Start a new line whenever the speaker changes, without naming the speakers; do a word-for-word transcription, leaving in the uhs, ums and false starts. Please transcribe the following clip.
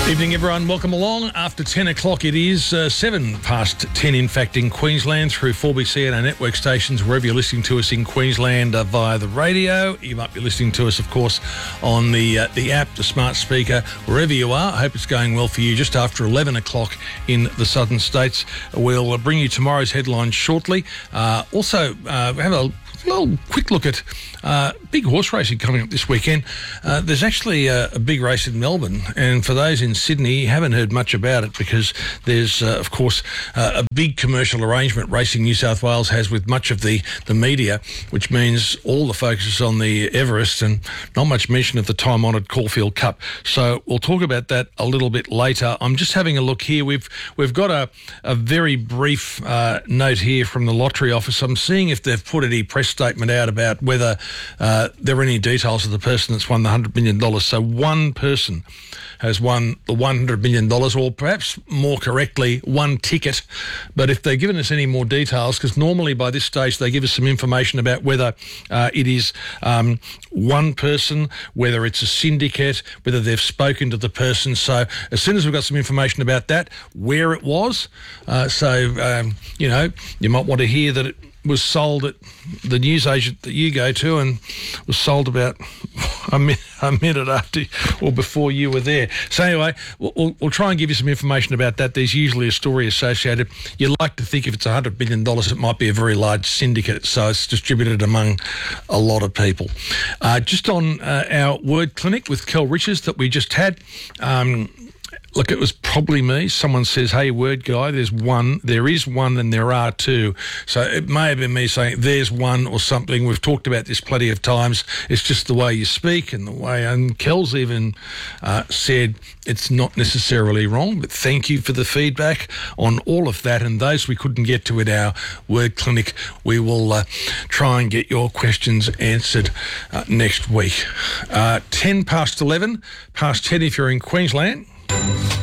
Evening, everyone. Welcome along. After ten o'clock, it is uh, seven past ten, in fact, in Queensland, through four B C and our network stations, wherever you're listening to us in Queensland uh, via the radio. You might be listening to us, of course, on the uh, the app, the smart speaker, wherever you are. I hope it's going well for you. Just after eleven o'clock in the southern states. We'll uh, bring you tomorrow's headlines shortly. Uh, also, uh, have a little quick look at uh, big horse racing coming up this weekend. Uh, there's actually a, a big race in Melbourne, and for those in Sydney, you haven't heard much about it because there's, uh, of course, uh, a big commercial arrangement Racing New South Wales has with much of the, the media, which means all the focus is on the Everest and not much mention of the time-honoured Caulfield Cup. So we'll talk about that a little bit later. I'm just having a look here. We've we've got a, a very brief uh, note here from the Lottery Office. I'm seeing if they've put any press statement out about whether uh, there are any details of the person that's won the one hundred million dollars. So one person has won the one hundred million dollars, or perhaps more correctly, one ticket. But if they've given us any more details, because normally by this stage they give us some information about whether uh, it is um, one person, whether it's a syndicate, whether they've spoken to the person. So as soon as we've got some information about that, where it was, uh, so, um, you know, you might want to hear that it was sold at the newsagent that you go to and was sold about a, mi- a minute after or before you were there. So anyway, we'll, we'll, we'll try and give you some information about that. There's usually a story associated. You like to think if it's one hundred million dollars, it might be a very large syndicate, so it's distributed among a lot of people. Uh, just on uh, our word clinic with Kel Riches that we just had, um, look, it was probably me. Someone says, hey, word guy, there's one. There is one and there are two. So it may have been me saying there's one or something. We've talked about this plenty of times. It's just the way you speak and the way, and Kel's even uh, said it's not necessarily wrong, but thank you for the feedback on all of that. And those we couldn't get to at our word clinic, we will uh, try and get your questions answered uh, next week. Uh, ten past eleven, past ten if you're in Queensland.